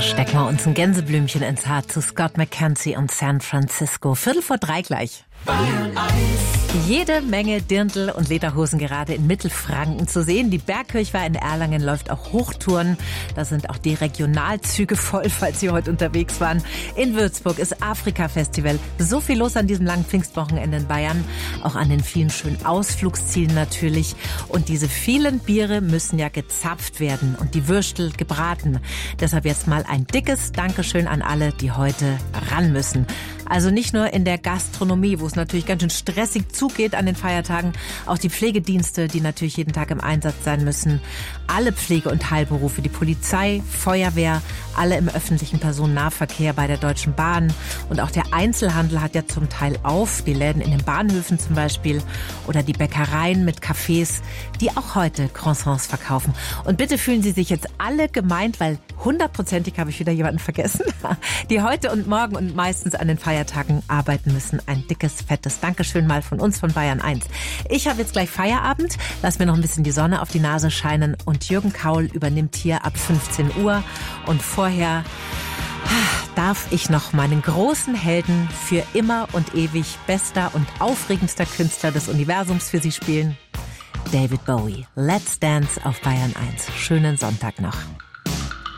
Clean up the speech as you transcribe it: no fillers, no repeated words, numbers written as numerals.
Stecken wir uns ein Gänseblümchen ins Haar zu Scott McKenzie und San Francisco. 3:15 gleich. Bayern 1. Jede Menge Dirndl und Lederhosen gerade in Mittelfranken zu sehen. Die Bergkirchweih in Erlangen läuft auch Hochtouren. Da sind auch die Regionalzüge voll, falls Sie heute unterwegs waren. In Würzburg ist Afrika-Festival. So viel los an diesem langen Pfingstwochenende in Bayern. Auch an den vielen schönen Ausflugszielen natürlich. Und diese vielen Biere müssen ja gezapft werden und die Würstel gebraten. Deshalb jetzt mal ein dickes Dankeschön an alle, die heute ran müssen. Also nicht nur in der Gastronomie, wo es natürlich ganz schön stressig zugeht an den Feiertagen, auch die Pflegedienste, die natürlich jeden Tag im Einsatz sein müssen, alle Pflege- und Heilberufe, die Polizei, Feuerwehr, alle im öffentlichen Personennahverkehr bei der Deutschen Bahn. Und auch der Einzelhandel hat ja zum Teil auf, die Läden in den Bahnhöfen zum Beispiel oder die Bäckereien mit Cafés, die auch heute Croissants verkaufen. Und bitte fühlen Sie sich jetzt alle gemeint, weil 100%ig habe ich wieder jemanden vergessen, die heute und morgen und meistens an den Feiertagen arbeiten müssen. Ein dickes, fettes Dankeschön mal von uns von Bayern 1. Ich habe jetzt gleich Feierabend, lass mir noch ein bisschen die Sonne auf die Nase scheinen und Jürgen Kaul übernimmt hier ab 15 Uhr. Und vorher darf ich noch meinen großen Helden für immer und ewig bester und aufregendster Künstler des Universums für Sie spielen. David Bowie. Let's Dance auf Bayern 1. Schönen Sonntag noch.